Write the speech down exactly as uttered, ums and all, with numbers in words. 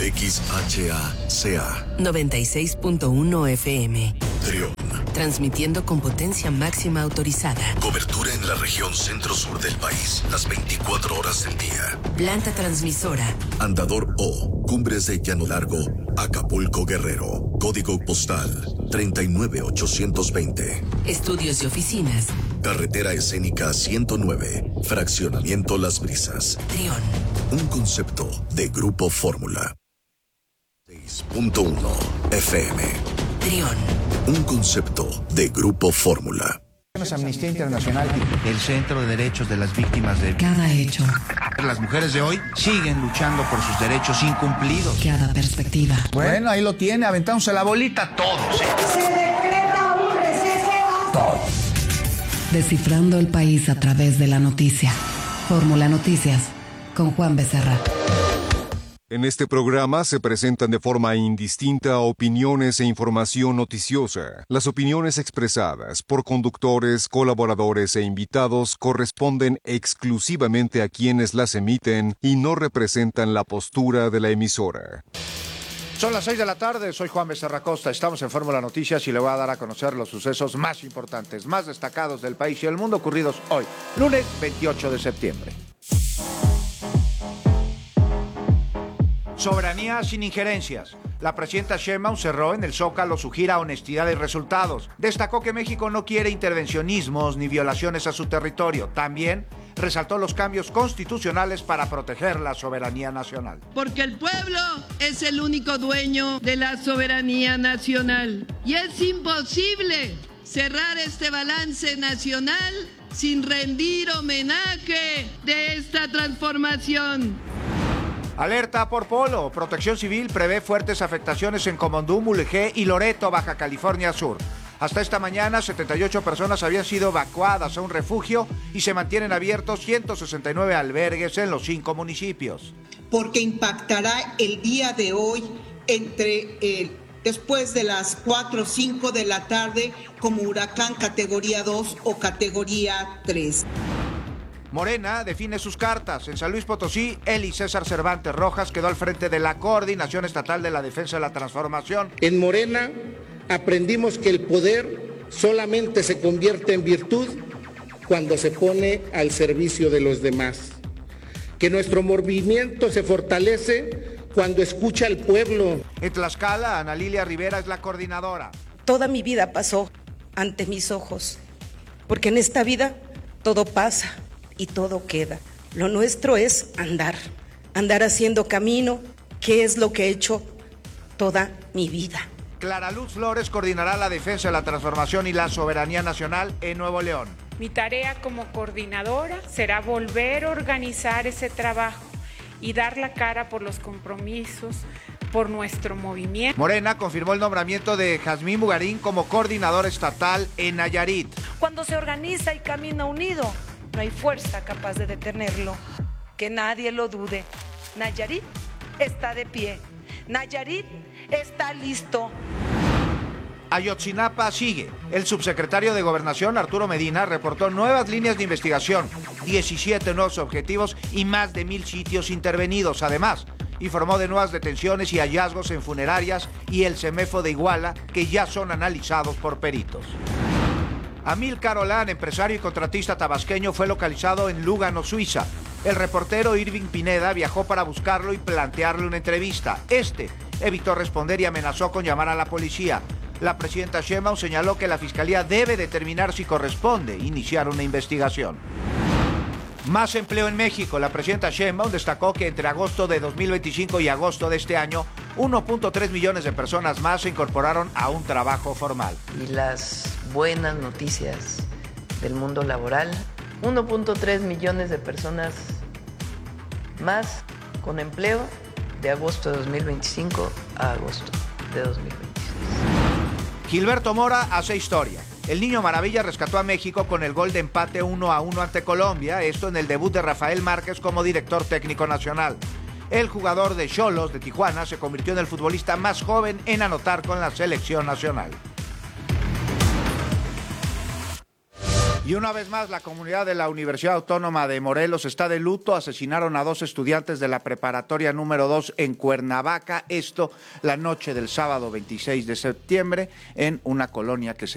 X H A C A noventa y seis punto uno F M. Trión. Transmitiendo con potencia máxima autorizada. Cobertura en la región centro-sur del país, las veinticuatro horas del día. Planta transmisora. Andador O, Cumbres de Llano Largo, Acapulco, Guerrero. Código postal treinta y nueve ochocientos veinte. Estudios y oficinas. Carretera escénica ciento nueve, Fraccionamiento Las Brisas. Trión. Un concepto de Grupo Fórmula. seis punto uno F M. Trión. Un concepto de Grupo Fórmula. Amnistía Internacional, el Centro de Derechos de las Víctimas de Cada hecho. Las mujeres de hoy siguen luchando por sus derechos incumplidos. Cada perspectiva. Bueno, ahí lo tiene, aventándose la bolita todos. Se decreta un receso. Todos. Descifrando el país a través de la noticia. Fórmula Noticias, con Juan Becerra. En este programa se presentan de forma indistinta opiniones e información noticiosa. Las opiniones expresadas por conductores, colaboradores e invitados corresponden exclusivamente a quienes las emiten y no representan la postura de la emisora. Son las seis de la tarde, soy Juan Becerra Costa, estamos en Fórmula Noticias y le voy a dar a conocer los sucesos más importantes, más destacados del país y del mundo ocurridos hoy, lunes veintiocho de septiembre. Soberanía sin injerencias. La presidenta Sheinbaum cerró en el Zócalo su gira Honestidad y Resultados. Destacó que México no quiere intervencionismos ni violaciones a su territorio. También resaltó los cambios constitucionales para proteger la soberanía nacional. Porque el pueblo es el único dueño de la soberanía nacional. Y es imposible cerrar este balance nacional sin rendir homenaje de esta transformación. Alerta por polo. Protección Civil prevé fuertes afectaciones en Comondú, Mulegé y Loreto, Baja California Sur. Hasta esta mañana, setenta y ocho personas habían sido evacuadas a un refugio y se mantienen abiertos ciento sesenta y nueve albergues en los cinco municipios. Porque impactará el día de hoy entre el, después de las cuatro o cinco de la tarde como huracán categoría dos o categoría tres. Morena define sus cartas. En San Luis Potosí, Eli César Cervantes Rojas quedó al frente de la Coordinación Estatal de la Defensa de la Transformación. En Morena aprendimos que el poder solamente se convierte en virtud cuando se pone al servicio de los demás. Que nuestro movimiento se fortalece cuando escucha al pueblo. En Tlaxcala, Ana Lilia Rivera es la coordinadora. Toda mi vida pasó ante mis ojos, porque en esta vida todo pasa y todo queda. Lo nuestro es andar, andar haciendo camino, que es lo que he hecho toda mi vida. Clara Luz Flores coordinará la defensa de la transformación y la soberanía nacional en Nuevo León. Mi tarea como coordinadora será volver a organizar ese trabajo y dar la cara por los compromisos, por nuestro movimiento. Morena confirmó el nombramiento de Jazmín Bugarín como coordinadora estatal en Nayarit. Cuando se organiza y camina unido, no hay fuerza capaz de detenerlo. Que nadie lo dude. Nayarit está de pie. Nayarit está listo. Ayotzinapa sigue. El subsecretario de Gobernación, Arturo Medina, reportó nuevas líneas de investigación, diecisiete nuevos objetivos y más de mil sitios intervenidos. Además, informó de nuevas detenciones y hallazgos en funerarias y el CEMEFO de Iguala, que ya son analizados por peritos. Amílcar Olán, empresario y contratista tabasqueño, fue localizado en Lugano, Suiza. El reportero Irving Pineda viajó para buscarlo y plantearle una entrevista. Este evitó responder y amenazó con llamar a la policía. La presidenta Sheinbaum señaló que la Fiscalía debe determinar si corresponde iniciar una investigación. Más empleo en México. La presidenta Sheinbaum destacó que entre agosto de dos mil veinticinco y agosto de este año, uno punto tres millones de personas más se incorporaron a un trabajo formal. Y las buenas noticias del mundo laboral, uno punto tres millones de personas más con empleo de agosto de dos mil veinticinco a agosto de dos mil veintiséis. Gilberto Mora hace historia. El Niño Maravilla rescató a México con el gol de empate uno a uno ante Colombia, esto en el debut de Rafael Márquez como director técnico nacional. El jugador de Xolos de Tijuana se convirtió en el futbolista más joven en anotar con la selección nacional. Y una vez más, la comunidad de la Universidad Autónoma de Morelos está de luto. Asesinaron a dos estudiantes de la preparatoria número dos en Cuernavaca. Esto la noche del sábado veintiséis de septiembre en una colonia que se